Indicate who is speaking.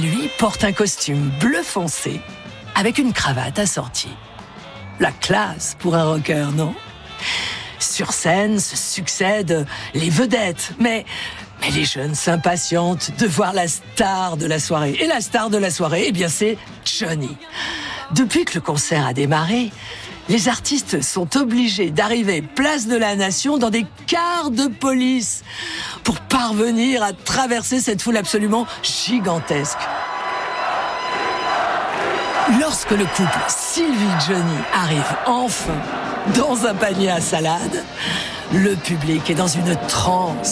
Speaker 1: lui, porte un costume bleu foncé avec une cravate assortie. La classe pour un rocker, non ? Sur scène se succèdent les vedettes, mais les jeunes s'impatientent de voir la star de la soirée. Et la star de la soirée, eh bien c'est Johnny. Depuis que le concert a démarré, les artistes sont obligés d'arriver place de la Nation dans des cars de police pour parvenir à traverser cette foule absolument gigantesque. Lorsque le couple Sylvie-Johnny arrive enfin dans un panier à salade, le public est dans une transe.